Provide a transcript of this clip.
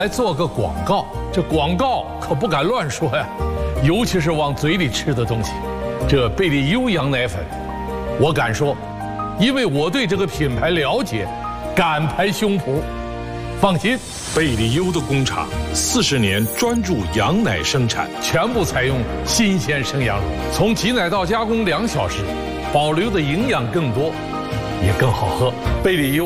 来做个广告，这广告可不敢乱说呀，尤其是往嘴里吃的东西。这贝利优羊奶粉，我敢说，因为我对这个品牌了解，敢拍胸脯，放心。 贝利优的工厂40年专注羊奶生产， 全部采用新鲜生羊乳，从挤奶到加工2小时，保留的营养更多，也更好喝。贝利优。